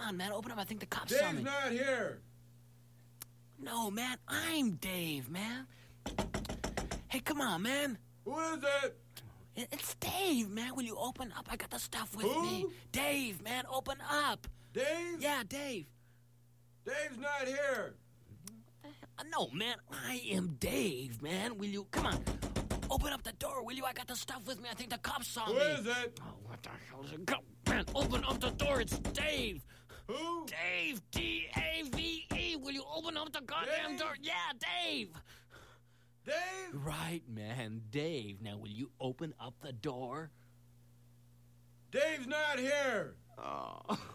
on, man. Open up. I think the cops saw Dave's me. not here. No, man. I'm Dave, man. Hey, come on, man. Who is it? It's Dave, man. Will you open up? I got the stuff with Who? me. Dave, man. Open up. Dave? Yeah, Dave. Dave's not here. No, man. I am Dave, man. Will you... Come on. Open up the door, will you? I got the stuff with me. I think the cops saw Who me. is it? Oh, what the hell is it? Come, man, open up the door. It's Dave. Who? Dave. D-A-V-E. Will you open up the goddamn Dave? door? Yeah, Dave. Dave? Right, man. Dave. Now, will you open up the door? Dave's not here. Oh.